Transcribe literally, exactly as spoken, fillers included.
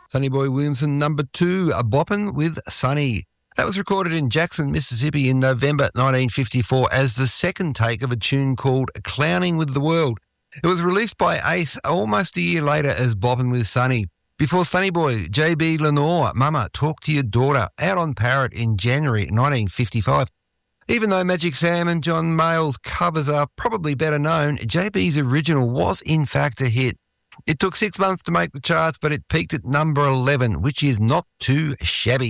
Sonny Boy Williamson, number two, A Boppin' with Sonny. That was recorded in Jackson, Mississippi in November nineteen fifty-four as the second take of a tune called Clowning with the World. It was released by Ace almost a year later as Boppin' with Sonny. Before Sonny Boy, J B Lenore, Mama, Talk to Your Daughter, out on Parrot in January nineteen fifty-five. Even though Magic Sam and John Mayall's covers are probably better known, J B's original was in fact a hit. It took six months to make the charts, but it peaked at number eleven, which is not too shabby.